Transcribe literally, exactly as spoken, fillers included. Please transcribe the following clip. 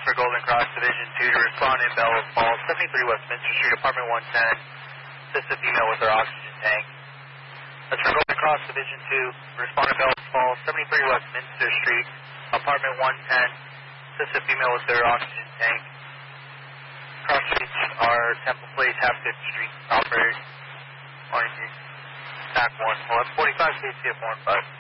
for Golden Cross Division two to respond in Bellows Falls, seventy-three Westminster Street, apartment one ten. Assist a female with her oxygen tank. That's for Golden Cross Division two, respond in Bellows Falls, seventy-three Westminster Street, apartment one ten. Assist a female with her oxygen tank. Cross streets are Temple Place, half fifth Street, operate on T A C one, eleven forty-five, K C F one five.